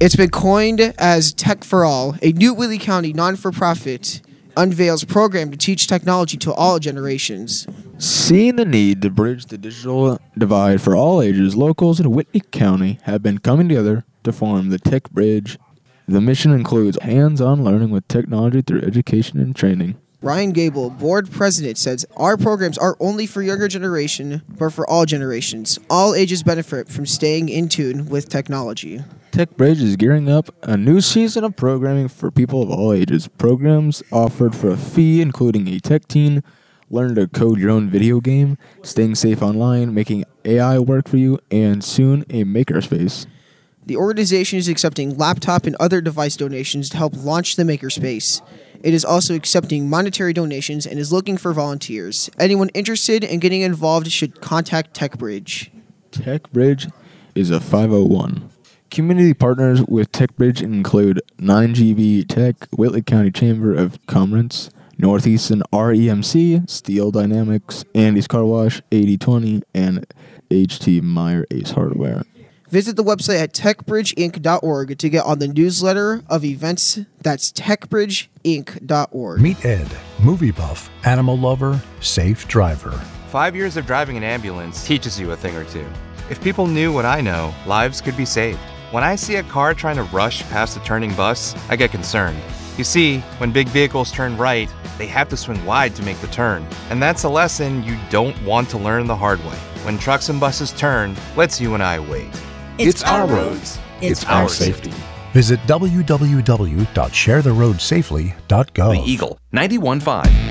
It's been coined as Tech for All. A new Whitley County non-for-profit unveils program to teach technology to all generations. Seeing the need to bridge the digital divide for all ages, locals in Whitley County have been coming together to form the Tech Bridge. The mission includes hands-on learning with technology through education and training. Ryan Gable, board president, says our programs aren't only for younger generation, but for all generations. All ages benefit from staying in tune with technology. Tech Bridge is gearing up a new season of programming for people of all ages. Programs offered for a fee, including a tech teen, learn to code your own video game, staying safe online, making AI work for you, and soon a makerspace. The organization is accepting laptop and other device donations to help launch the makerspace. It is also accepting monetary donations and is looking for volunteers. Anyone interested in getting involved should contact TechBridge. TechBridge is a 501. Community partners with TechBridge include 9GB Tech, Whitley County Chamber of Commerce, Northeastern REMC, Steel Dynamics, Andy's Car Wash, 8020, and HT Meyer Ace Hardware. Visit the website at techbridgeinc.org to get on the newsletter of events. That's techbridgeinc.org. Meet Ed, movie buff, animal lover, safe driver. 5 years of driving an ambulance teaches you a thing or two. If people knew what I know, lives could be saved. When I see a car trying to rush past a turning bus, I get concerned. You see, when big vehicles turn right, they have to swing wide to make the turn. And that's a lesson you don't want to learn the hard way. When trucks and buses turn, let's you and I wait. It's our roads. It's our safety. Visit www.sharetheroadsafely.gov. The Eagle 91.5.